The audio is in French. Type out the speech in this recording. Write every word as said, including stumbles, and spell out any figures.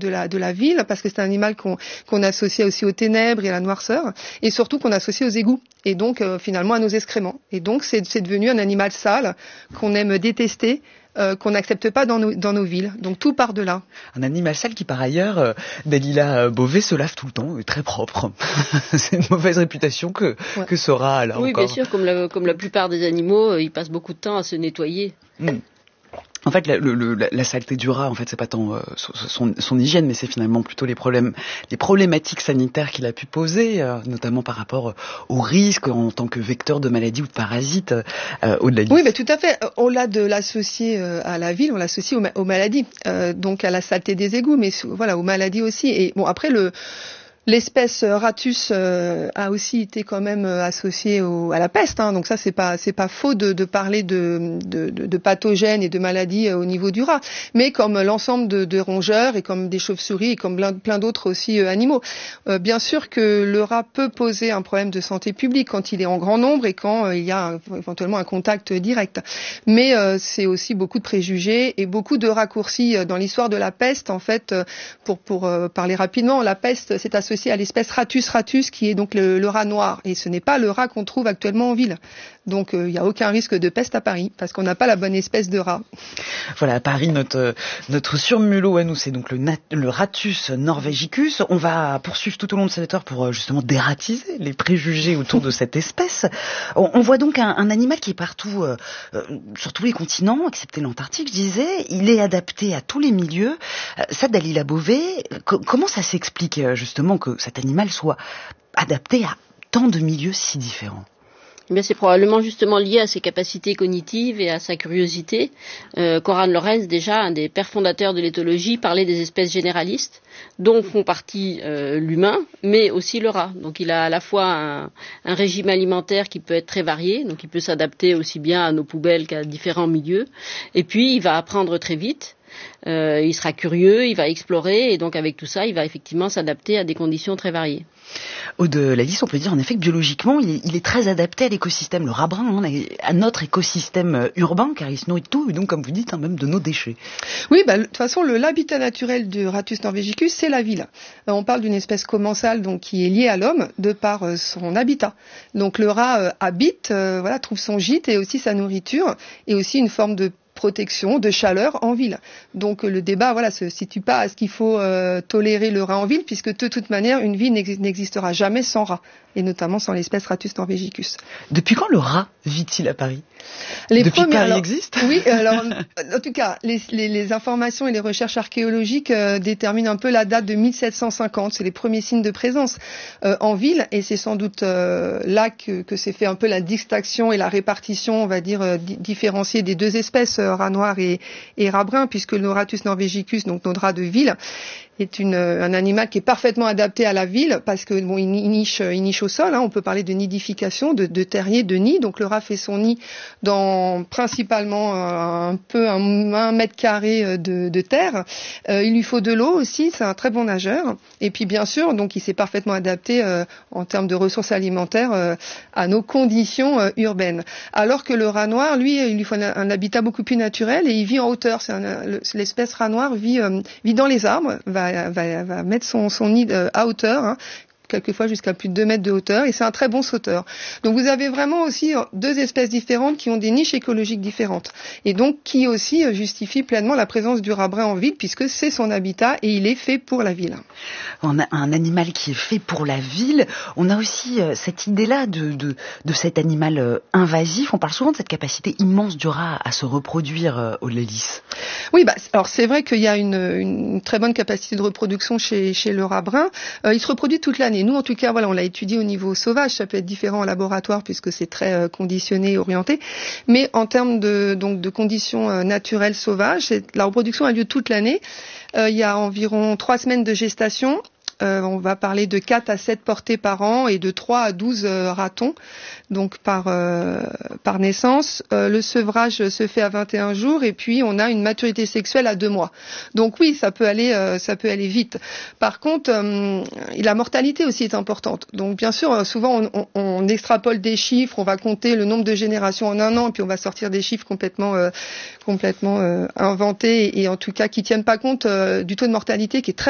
de la, de la ville, parce que c'est un animal qu'on, qu'on associe aussi aux ténèbres et à la noirceur, et surtout qu'on associe aux égouts, et donc euh, finalement à nos excréments. Et donc c'est, c'est devenu un animal sale qu'on aime détester, Euh, qu'on n'accepte pas dans nos, dans nos villes. Donc tout part de là. Un animal sale qui par ailleurs, euh, Dalila Beauvais, se lave tout le temps, est très propre. C'est une mauvaise réputation que, ouais. que ce rat là oui, encore. Oui, bien sûr, comme la, comme la plupart des animaux, euh, ils passent beaucoup de temps à se nettoyer. Mmh. En fait, la, le, la, la saleté du rat, en fait, c'est pas tant euh, son, son hygiène, mais c'est finalement plutôt les problèmes, les problématiques sanitaires qu'il a pu poser, euh, notamment par rapport euh, aux risques en tant que vecteur de maladies ou de parasites euh, au-delà de la liste. Oui, mais tout à fait. Au-delà de l'associer euh, à la ville, on l'associe aux, ma- aux maladies, euh, donc à la saleté des égouts, mais voilà, aux maladies aussi. Et bon, après le L'espèce Rattus euh, a aussi été quand même euh, associée au, à la peste, hein, donc ça c'est pas c'est pas faux de, de parler de, de, de, de pathogènes et de maladies euh, au niveau du rat, mais comme l'ensemble de, de rongeurs et comme des chauves-souris et comme plein, plein d'autres aussi euh, animaux. Euh, bien sûr que le rat peut poser un problème de santé publique quand il est en grand nombre et quand euh, il y a un, éventuellement un contact direct, mais euh, c'est aussi beaucoup de préjugés et beaucoup de raccourcis euh, dans l'histoire de la peste. En fait, euh, pour pour euh, parler rapidement, la peste c'est associé à l'espèce Rattus rattus, qui est donc le, le rat noir. Et ce n'est pas le rat qu'on trouve actuellement en ville. Donc il euh, n'y a aucun risque de peste à Paris, parce qu'on n'a pas la bonne espèce de rat. Voilà, à Paris, notre, notre surmulot à nous, c'est donc le, nat, le Rattus norvegicus. On va poursuivre tout au long de cette heure pour justement dératiser les préjugés autour de cette espèce. On, on voit donc un, un animal qui est partout, euh, euh, sur tous les continents, excepté l'Antarctique, je disais. Il est adapté à tous les milieux. Euh, ça, Dalila Beauvais, co- comment ça s'explique justement que cet animal soit adapté à tant de milieux si différents? Eh bien, c'est probablement justement lié à ses capacités cognitives et à sa curiosité. Euh, Konrad Lorenz, déjà, un des pères fondateurs de l'éthologie, parlait des espèces généralistes, dont font partie euh, l'humain, mais aussi le rat. Donc il a à la fois un, un régime alimentaire qui peut être très varié, donc il peut s'adapter aussi bien à nos poubelles qu'à différents milieux, et puis il va apprendre très vite. Euh, il sera curieux, il va explorer, et donc avec tout ça, il va effectivement s'adapter à des conditions très variées. Au-delà de la liste, on peut dire en effet que biologiquement, il est, il est très adapté à l'écosystème, le rat brun, hein, à notre écosystème urbain, car il se nourrit de tout, et donc, comme vous dites, hein, même de nos déchets. Oui, bah, de toute façon, le, l'habitat naturel du Rattus norvegicus, c'est la ville. Euh, on parle d'une espèce commensale, donc, qui est liée à l'homme de par euh, son habitat. Donc le rat euh, habite, euh, voilà, trouve son gîte et aussi sa nourriture, et aussi une forme de protection, de chaleur en ville. Donc le débat, voilà, se situe pas à ce qu'il faut euh, tolérer le rat en ville, puisque de toute manière, une ville n'existera jamais sans rat, et notamment sans l'espèce Rattus norvegicus. Depuis quand le rat vit-il à Paris? Les Depuis premiers, que Paris alors, existe? Oui, alors, en tout cas, les, les, les informations et les recherches archéologiques euh, déterminent un peu la date de mille sept cent cinquante. C'est les premiers signes de présence euh, en ville, et c'est sans doute euh, là que, que s'est fait un peu la distinction et la répartition, on va dire, euh, di- différenciée des deux espèces, euh, rat noir et, et rat brun, puisque le Rattus norvegicus, donc notre rat de ville, est une, un animal qui est parfaitement adapté à la ville, parce que bon, il niche, il niche au sol, hein, on peut parler de nidification, de, de terrier, de nid. Donc le rat fait son nid dans principalement un, un peu un, un mètre carré de, de terre. Euh, il lui faut de l'eau aussi, c'est un très bon nageur. Et puis bien sûr, donc il s'est parfaitement adapté euh, en termes de ressources alimentaires euh, à nos conditions euh, urbaines. Alors que le rat noir, lui, il lui faut un, un habitat beaucoup plus naturel et il vit en hauteur. C'est un, l'espèce rat noir vit, euh, vit dans les arbres, va Va, va, va mettre son, son nid euh, à hauteur, hein, quelquefois jusqu'à plus de deux mètres de hauteur, et c'est un très bon sauteur. Donc vous avez vraiment aussi deux espèces différentes qui ont des niches écologiques différentes, et donc qui aussi justifient pleinement la présence du rat brun en ville, puisque c'est son habitat et il est fait pour la ville. On a un animal qui est fait pour la ville. On a aussi euh, cette idée-là de, de, de cet animal euh, invasif. On parle souvent de cette capacité immense du rat à se reproduire euh, au Lélis. Oui, bah, alors c'est vrai qu'il y a une, une très bonne capacité de reproduction chez, chez le rat brun. Euh, il se reproduit toute l'année. Nous, en tout cas, voilà, on l'a étudié au niveau sauvage. Ça peut être différent en laboratoire puisque c'est très euh, conditionné, orienté. Mais en termes de, donc, de conditions euh, naturelles sauvages, c'est, la reproduction a lieu toute l'année. Euh, il y a environ trois semaines de gestation. Euh, on va parler de quatre à sept portées par an et de trois à douze euh, ratons, donc par, euh, par naissance. Euh, le sevrage se fait à vingt et un jours et puis on a une maturité sexuelle à deux mois. Donc oui, ça peut aller, euh, ça peut aller vite. Par contre, euh, la mortalité aussi est importante. Donc bien sûr, souvent on, on, on extrapole des chiffres, on va compter le nombre de générations en un an et puis on va sortir des chiffres complètement, euh, complètement euh, inventés et, et en tout cas qui tiennent pas compte euh, du taux de mortalité qui est très